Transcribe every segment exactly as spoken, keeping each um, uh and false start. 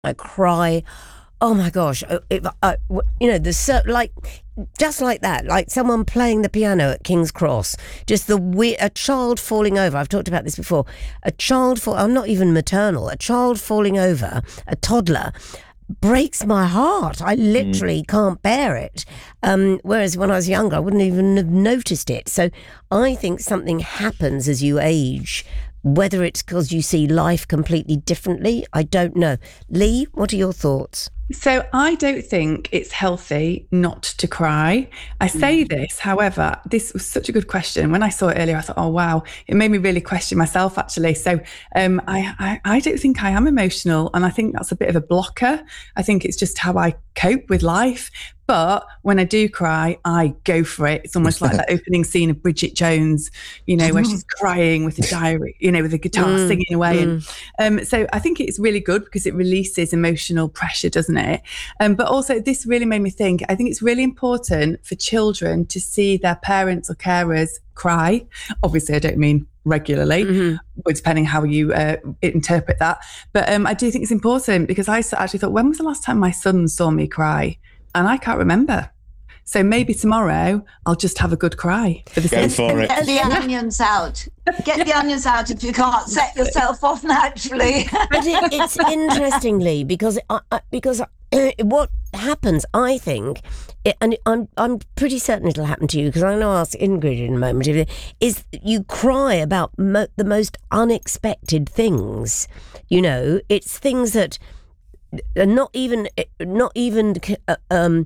I cry. Oh my gosh! uh, If I, w- you know, the cer- like, just like that, like someone playing the piano at King's Cross, just the we- a child falling over. I've talked about this before. A child fall. I'm not even maternal. A child falling over, a toddler, breaks my heart. I Mm. literally can't bear it. Um, whereas when I was younger, I wouldn't even have noticed it. So I think something happens as you age. Whether it's because you see life completely differently, I don't know. Lee, what are your thoughts? So I don't think it's healthy not to cry. I say this, however, this was such a good question. When I saw it earlier, I thought, oh, wow, it made me really question myself, actually. So um, I, I, I don't think I am emotional. And I think that's a bit of a blocker. I think it's just how I cope with life. But when I do cry, I go for it. It's almost like that opening scene of Bridget Jones, you know, where she's crying with the diary, you know, with the guitar Mm, singing away. mm. And um, so I think it's really good because it releases emotional pressure, doesn't it? Um, but also this really made me think, I think it's really important for children to see their parents or carers cry. Obviously, I don't mean regularly, Mhm. depending how you uh, interpret that. But um, I do think it's important because I s- actually thought, when was the last time my son saw me cry? And I can't remember. So maybe tomorrow I'll just have a good cry for the Go sake for it. Get the onions out. Get the onions out if you can't set yourself off naturally. But it, it's interestingly because I, I, because I, what happens, I think, it, and I'm I'm pretty certain it'll happen to you because I'm going to ask Ingrid in a moment. if it- Is you cry about mo- the most unexpected things. You know, it's things that are not even not even uh, um.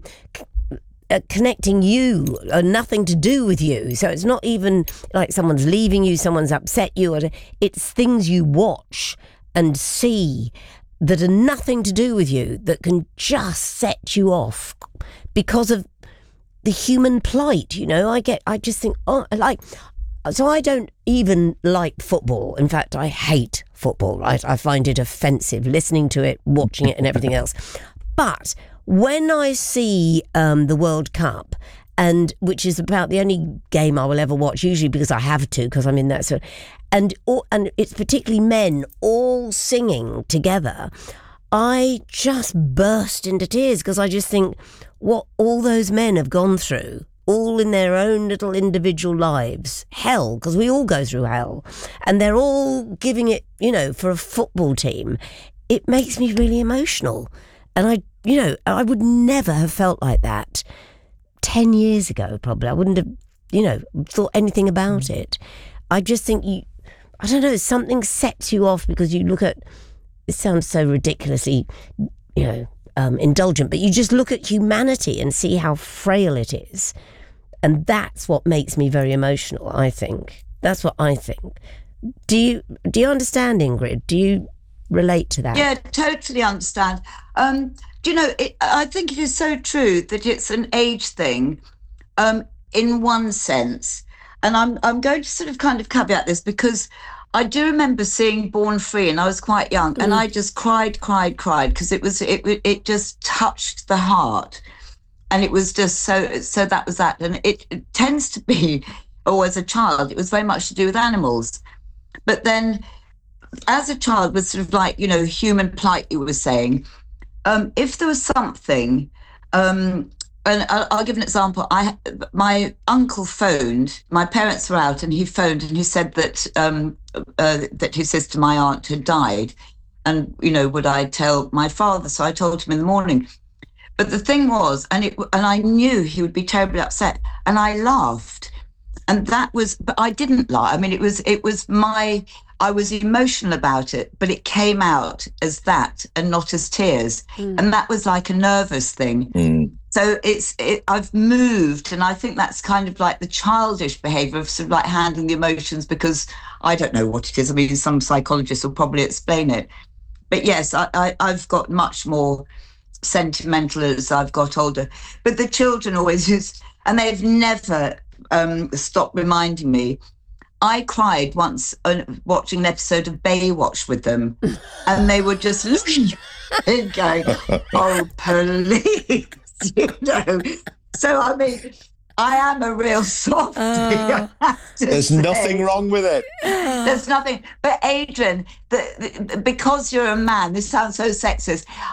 Uh, connecting you or nothing to do with you, so it's not even like someone's leaving you, someone's upset you, or it's things you watch and see that are nothing to do with you that can just set you off because of the human plight. You know, I get I just think, oh, like, so I don't even like football. In fact, I hate football, right? I find it offensive listening to it, watching it and everything else. But when I see um, the World Cup, and which is about the only game I will ever watch, usually because I have to, because I'm in that sort of, and all, and it's particularly men all singing together, I just burst into tears because I just think what all those men have gone through, all in their own little individual lives, hell, because we all go through hell, and they're all giving it, you know, for a football team. It makes me really emotional. And I, you know, I would never have felt like that ten years ago, probably. I wouldn't have, you know, thought anything about it. I just think you, I don't know, something sets you off because you look at, it sounds so ridiculously, you know, um, indulgent, but you just look at humanity and see how frail it is. And that's what makes me very emotional, I think. That's what I think. Do you, do you understand, Ingrid? Do you relate to that? Yeah, totally understand. Um, do you know, it, I think it is so true that it's an age thing, um, in one sense. And I'm I'm going to sort of kind of caveat this because I do remember seeing Born Free, and I was quite young, and I just cried, cried, cried because it was it it just touched the heart, and it was just so so that was that, and it, it tends to be, or as a child, it was very much to do with animals, but then as a child was sort of like, you know, human plight you were saying. Um, if there was something, um, and I'll, I'll give an example. I, my uncle phoned. My parents were out, and he phoned, and he said that um, uh, that his sister, my aunt, had died, and you know, would I tell my father? So I told him in the morning. But the thing was, and it, and I knew he would be terribly upset, and I laughed. And that was, but I didn't lie. I mean, it was, it was my, I was emotional about it, but it came out as that and not as tears. Mm. And that was like a nervous thing. Mm. So it's, it, I've moved, and I think that's kind of like the childish behavior of sort of like handling the emotions, because I don't know what it is. I mean, some psychologists will probably explain it. But yes, I, I, I've got much more sentimental as I've got older. But the children always use, and they've never um stopped reminding me. I cried once uh, watching an episode of Baywatch with them, and they were just looking and going, "Oh, police!" you know. So I mean, I am a real softie. Uh, there's say. nothing wrong with it. There's nothing. But Adrian, the, the, because you're a man, this sounds so sexist.